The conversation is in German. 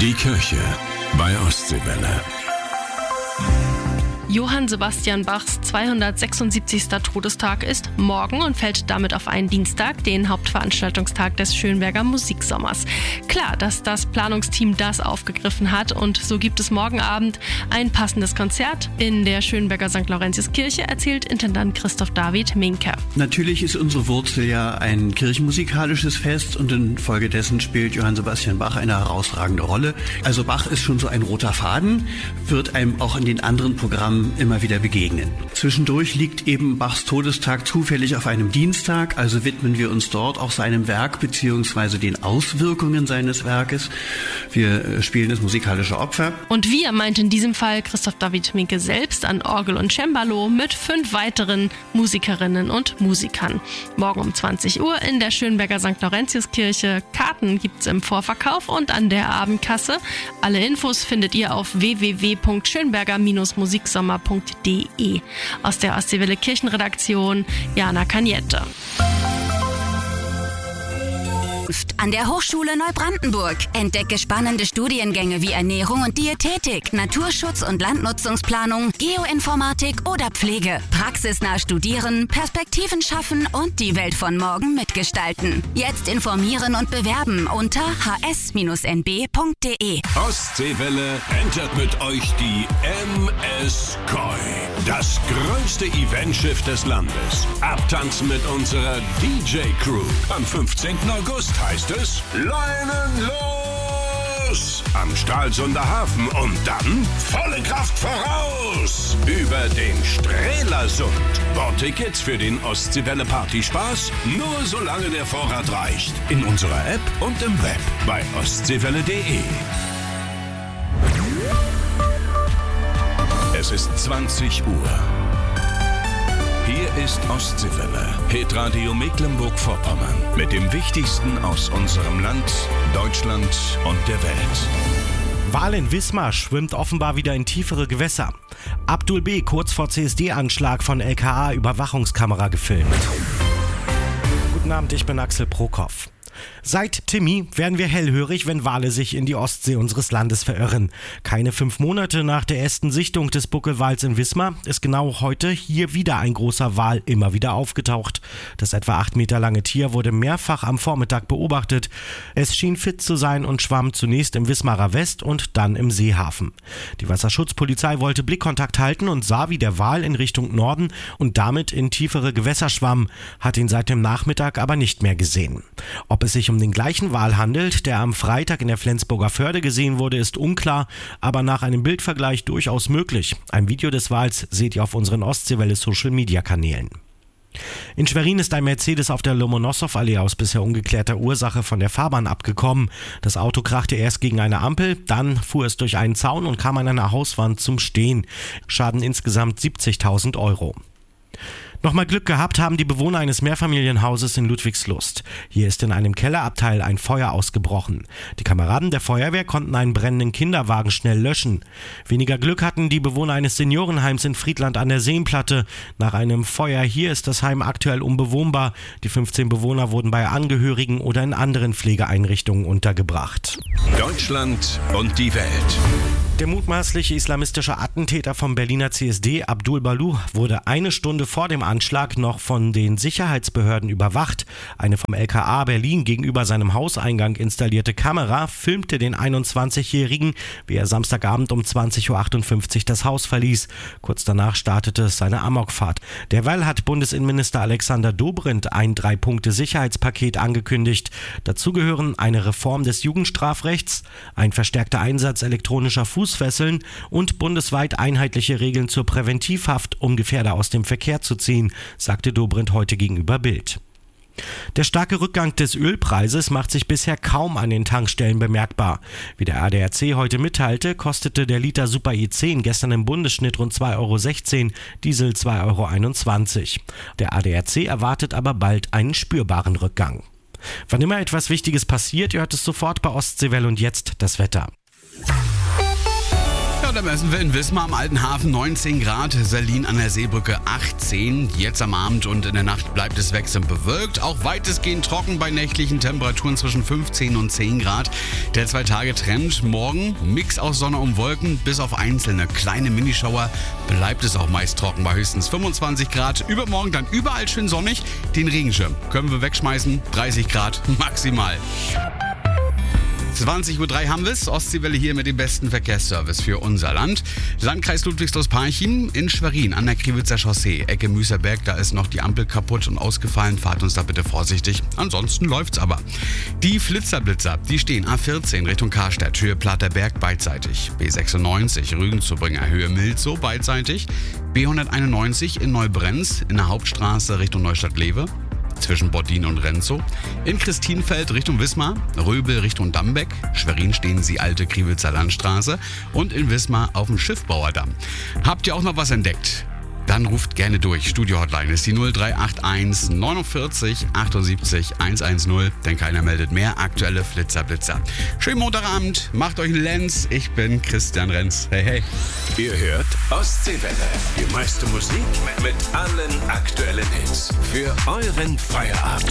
Die Kirche bei Ostseewelle. Johann Sebastian Bachs 276. Todestag ist morgen und fällt damit auf einen Dienstag, den Hauptveranstaltungstag des Schönberger Musiksommers. Klar, dass das Planungsteam das aufgegriffen hat und so gibt es morgen Abend ein passendes Konzert in der Schönberger St. Laurentius-Kirche, erzählt Intendant Christoph David Minker. Natürlich ist unsere Wurzel ja ein kirchenmusikalisches Fest und infolgedessen spielt Johann Sebastian Bach eine herausragende Rolle. Also Bach ist schon so ein roter Faden, wird einem auch in den anderen Programmen immer wieder begegnen. Zwischendurch liegt eben Bachs Todestag zufällig auf einem Dienstag, also widmen wir uns dort auch seinem Werk bzw. den Auswirkungen seines Werkes. Wir spielen das musikalische Opfer. Und wir meint in diesem Fall Christoph David Minke selbst an Orgel und Cembalo mit 5 weiteren Musikerinnen und Musikern. Morgen um 20 Uhr in der Schönberger St. Laurentius-Kirche. Karten gibt's im Vorverkauf und an der Abendkasse. Alle Infos findet ihr auf www.schönberger-musiksommer.de. Aus der Ostseewelle Kirchenredaktion, Jana Cagnette. An der Hochschule Neubrandenburg. Entdecke spannende Studiengänge wie Ernährung und Diätetik, Naturschutz und Landnutzungsplanung, Geoinformatik oder Pflege. Praxisnah studieren, Perspektiven schaffen und die Welt von morgen mitgestalten. Jetzt informieren und bewerben unter hs-nb.de. Ostseewelle entert mit euch die MS Koi. Das größte Eventschiff des Landes. Abtanzen mit unserer DJ-Crew. Am 15. August heißt es Leinen los! Am Stralsunder Hafen und dann volle Kraft voraus! Über den Strelasund. Bordtickets für den Ostseewelle Partyspaß nur solange der Vorrat reicht. In unserer App und im Web bei ostseewelle.de. Es ist 20 Uhr. Hier ist Ostseewelle, Hitradio Mecklenburg-Vorpommern, mit dem Wichtigsten aus unserem Land, Deutschland und der Welt. Wal in Wismar schwimmt offenbar wieder in tiefere Gewässer. Abdul B. kurz vor CSD-Anschlag von LKA-Überwachungskamera gefilmt. Guten Abend, ich bin Axel Prokop. Seit Timmy werden wir hellhörig, wenn Wale sich in die Ostsee unseres Landes verirren. Keine 5 Monate nach der ersten Sichtung des Buckelwals in Wismar ist genau heute hier wieder ein großer Wal immer wieder aufgetaucht. Das etwa 8 Meter lange Tier wurde mehrfach am Vormittag beobachtet. Es schien fit zu sein und schwamm zunächst im Wismarer West und dann im Seehafen. Die Wasserschutzpolizei wollte Blickkontakt halten und sah, wie der Wal in Richtung Norden und damit in tiefere Gewässer schwamm, hat ihn seit dem Nachmittag aber nicht mehr gesehen. Ob es sich um den gleichen Wal handelt, der am Freitag in der Flensburger Förde gesehen wurde, ist unklar, aber nach einem Bildvergleich durchaus möglich. Ein Video des Wals seht ihr auf unseren Ostseewelle-Social-Media-Kanälen. In Schwerin ist ein Mercedes auf der Lomonossow-Allee aus bisher ungeklärter Ursache von der Fahrbahn abgekommen. Das Auto krachte erst gegen eine Ampel, dann fuhr es durch einen Zaun und kam an einer Hauswand zum Stehen. Schaden insgesamt 70.000 Euro. Nochmal Glück gehabt haben die Bewohner eines Mehrfamilienhauses in Ludwigslust. Hier ist in einem Kellerabteil ein Feuer ausgebrochen. Die Kameraden der Feuerwehr konnten einen brennenden Kinderwagen schnell löschen. Weniger Glück hatten die Bewohner eines Seniorenheims in Friedland an der Seenplatte. Nach einem Feuer hier ist das Heim aktuell unbewohnbar. Die 15 Bewohner wurden bei Angehörigen oder in anderen Pflegeeinrichtungen untergebracht. Deutschland und die Welt. Der mutmaßliche islamistische Attentäter vom Berliner CSD, Abdul Balu, wurde eine Stunde vor dem Anschlag noch von den Sicherheitsbehörden überwacht. Eine vom LKA Berlin gegenüber seinem Hauseingang installierte Kamera filmte den 21-Jährigen, wie er Samstagabend um 20.58 Uhr das Haus verließ. Kurz danach startete seine Amokfahrt. Derweil hat Bundesinnenminister Alexander Dobrindt ein 3-Punkte-Sicherheitspaket angekündigt. Dazu gehören eine Reform des Jugendstrafrechts, ein verstärkter Einsatz elektronischer Fußfesseln und bundesweit einheitliche Regeln zur Präventivhaft, um Gefährder aus dem Verkehr zu ziehen, sagte Dobrindt heute gegenüber Bild. Der starke Rückgang des Ölpreises macht sich bisher kaum an den Tankstellen bemerkbar. Wie der ADAC heute mitteilte, kostete der Liter Super E10 gestern im Bundesschnitt rund 2,16 €, Diesel 2,21 €. Der ADAC erwartet aber bald einen spürbaren Rückgang. Wann immer etwas Wichtiges passiert, ihr hört es sofort bei Ostseewelle und jetzt das Wetter. Ja, da messen wir in Wismar am Alten Hafen 19 Grad, Selin an der Seebrücke 18. Jetzt am Abend und in der Nacht bleibt es wechselnd bewölkt. Auch weitestgehend trocken bei nächtlichen Temperaturen zwischen 15 und 10 Grad. Der 2-Tage-Trend morgen, Mix aus Sonne und Wolken, bis auf einzelne kleine Minischauer bleibt es auch meist trocken bei höchstens 25 Grad. Übermorgen dann überall schön sonnig. Den Regenschirm können wir wegschmeißen, 30 Grad maximal. 20.03 Uhr haben wir es. Ostseewelle hier mit dem besten Verkehrsservice für unser Land. Landkreis Ludwigslust-Parchim in Schwerin an der Kriwitzer Chaussee. Ecke Müßerberg, da ist noch die Ampel kaputt und ausgefallen. Fahrt uns da bitte vorsichtig. Ansonsten läuft's aber. Die Flitzer, die stehen A14 Richtung Karstadt, Höhe Platterberg beidseitig. B96 Rügen zu Bringer, Höhe Milzow beidseitig. B191 in Neubrenz in der Hauptstraße Richtung Neustadt-Lewe. Zwischen Boddin und Renzow. In Christinfeld Richtung Wismar, Röbel Richtung Dambeck, Schwerin stehen Sie alte Kriwitzer Landstraße und in Wismar auf dem Schiffbauerdamm. Habt ihr auch noch was entdeckt? Dann ruft gerne durch. Studio-Hotline ist die 0381 49 78 110, denn keiner meldet mehr. Aktuelle Flitzer. Schönen Montagabend, macht euch einen Lenz. Ich bin Christian Renz. Hey, hey. Ihr hört Ostseewelle. Die meiste Musik mit allen aktuellen Hits. Für euren Feierabend.